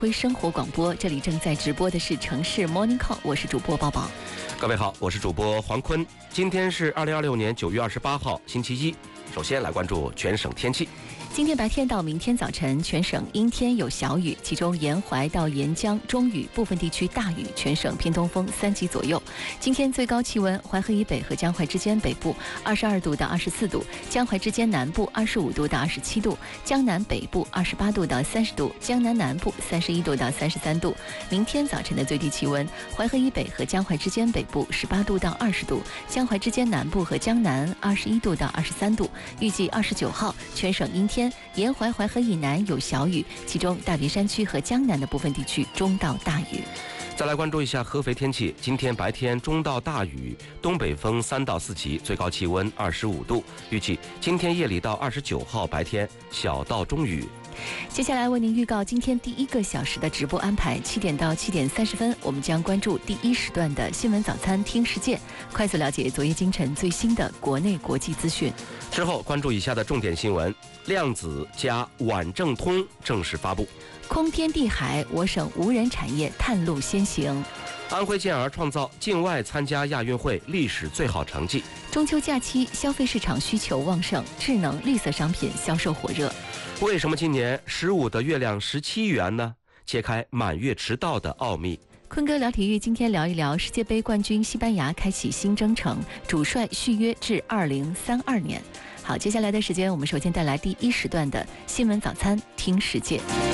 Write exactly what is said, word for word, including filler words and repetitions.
辉生活广播，这里正在直播的是城市 Morning Call， 我是主播宝宝。 各位好，我是主播黄坤。今天是二零二六年九月二十八号，星期一。首先来关注全省天气。 今天白天到明天早晨，全省阴天有小雨，其中沿淮到沿江中雨，部分地区大雨，全省偏东风三级左右。今天最高气温，淮河以北和江淮之间北部二十二度到二十四度，江淮之间南部二十五度到二十七度，江南北部二十八度到三十度，江南南部三十一度到三十三度。明天早晨的最低气温，淮河以北和江淮之间北部十八度到二十度，江淮之间南部和江南二十一度到二十三度。预计二十九号全省阴天，沿淮淮河以南有小雨，其中大别山区和江南的部分地区中到大雨。 再来关注一下合肥天气，今天白天中到大雨，东北风三到四级，最高气温二十五度。预计今天夜里到二十九号白天小到中雨。 接下来为您预告今天第一个小时的直播安排，七点到七点三十分，我们将关注第一时段的新闻早餐听世界，快速了解昨夜今晨最新的国内国际资讯。 之后关注以下的重点新闻：量子加皖正通正式发布； 空天地海，我省无人产业探路先行； 安徽健儿创造境外参加亚运会历史最好成绩； 中秋假期消费市场需求旺盛，智能绿色商品销售火热。 为什么今年十五的月亮十七圆呢？揭开满月迟到的奥秘。 坤哥聊体育，今天聊一聊世界杯冠军西班牙开启新征程，主帅续约至二零三二年。好，接下来的时间，我们首先带来第一时段的新闻早餐听世界。